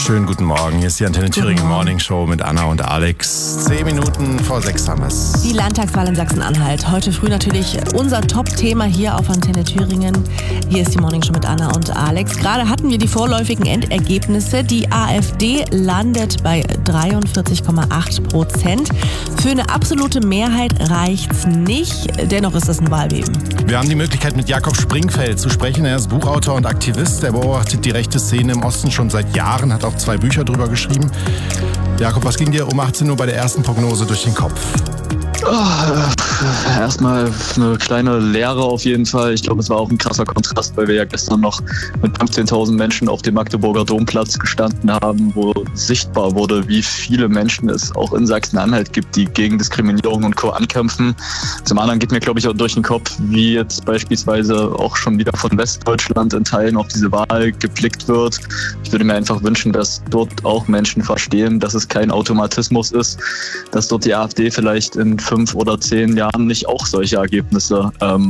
Schönen guten Morgen. Hier ist die Antenne Thüringen Morning Show mit Anna und Alex. 10 Minuten vor 6 haben wir es. Die Landtagswahl in Sachsen-Anhalt. Heute früh natürlich unser Top-Thema hier auf Antenne Thüringen. Hier ist die Morning Show mit Anna und Alex. Gerade hatten wir die vorläufigen Endergebnisse. Die AfD landet bei 43,8%. Für eine absolute Mehrheit reicht's nicht. Dennoch ist das ein Wahlbeben. Wir haben die Möglichkeit, mit Jakob Springfeld zu sprechen. Er ist Buchautor und Aktivist. Er beobachtet die rechte Szene im Osten schon seit Jahren, hat auch 2 Bücher drüber geschrieben. Jakob, was ging dir um 18 Uhr bei der ersten Prognose durch den Kopf? Erstmal eine kleine Leere auf jeden Fall. Ich glaube, es war auch ein krasser Kontrast, weil wir ja gestern noch mit 15.000 Menschen auf dem Magdeburger Domplatz gestanden haben, wo sichtbar wurde, wie viele Menschen es auch in Sachsen-Anhalt gibt, die gegen Diskriminierung und Co. ankämpfen. Zum anderen geht mir, glaube ich, auch durch den Kopf, wie jetzt beispielsweise auch schon wieder von Westdeutschland in Teilen auf diese Wahl geblickt wird. Ich würde mir einfach wünschen, dass dort auch Menschen verstehen, dass es kein Automatismus ist, dass dort die AfD vielleicht in 5 oder 10 Jahren nicht auch solche Ergebnisse